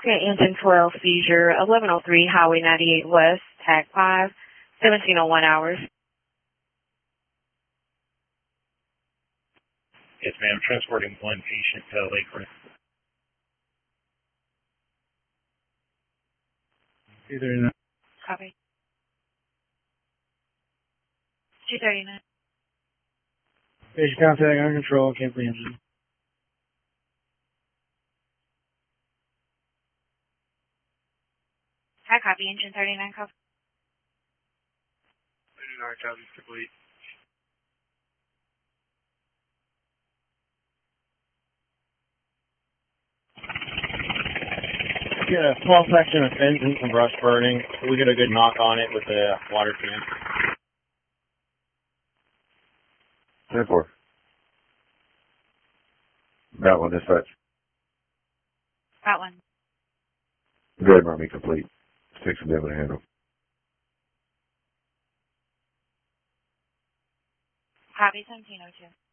Okay, engine 12 seizure, 1103 Highway 98 West, tag 5, 1701 hours. Yes, ma'am. Transporting one patient to Lakefront. 239. Copy. 239. Patient contact under control. Cancel the engine. Hi, copy. Engine 39, copy. 39 copies complete. Get a small section of fence and some brush burning. We get a good knock on it with the water can. 10-4. Got one dispatch. Got one. Good, Army complete. 6 will be able to handle. Copy, 1702.